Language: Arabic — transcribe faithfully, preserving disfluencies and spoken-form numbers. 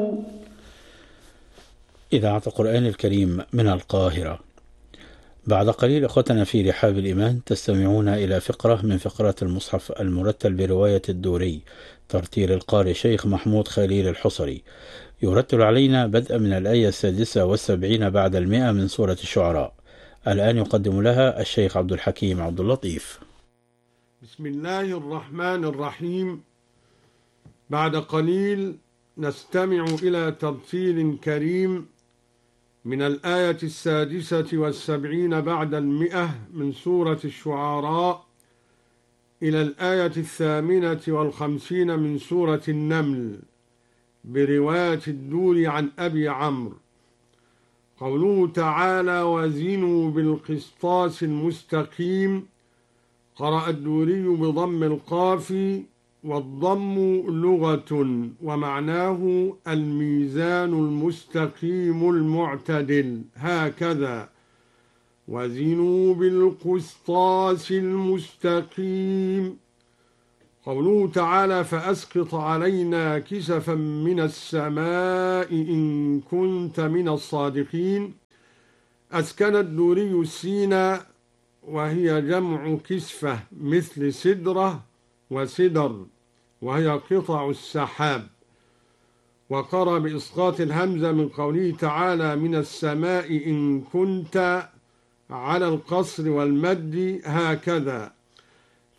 إذاعة القرآن الكريم من القاهرة. بعد قليل أخوتنا في رحاب الإيمان تستمعون إلى فقرة من فقرات المصحف المرتل برواية الدوري، ترتيل القارئ شيخ محمود خليل الحصري، يرتل علينا بدءا من الآية السادسة والسبعين بعد المئة من سورة الشعراء. الآن يقدم لها الشيخ عبد الحكيم عبد اللطيف. بسم الله الرحمن الرحيم. بعد قليل نستمع إلى ترتيل كريم من الآية السادسة والسبعين بعد المئة من سورة الشعراء إلى الآية الثامنة والخمسين من سورة النمل برواية الدوري عن أبي عمرو. قوله تعالى: وزنوا بالقسطاس المستقيم. قرأ الدوري بضم القاف، والضم لغة ومعناه الميزان المستقيم المعتدل، هكذا: وزنوا بالقسطاس المستقيم. قوله تعالى: فأسقط علينا كسفا من السماء إن كنت من الصادقين. أسكن الدوري السين وهي جمع كسفة مثل سدرة وسدر، وهي قطع السحاب. وقرأ بإسقاط الهمزة من قوله تعالى: من السماء إن كنت على القصر والمد، هكذا: